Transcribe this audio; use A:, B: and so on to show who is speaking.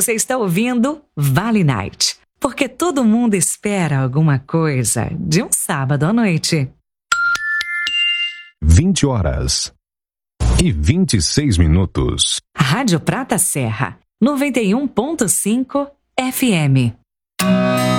A: Você está ouvindo Vale Night, porque todo mundo espera alguma coisa de um sábado à noite.
B: 20h26.
A: Rádio Prata Serra, 91.5 FM.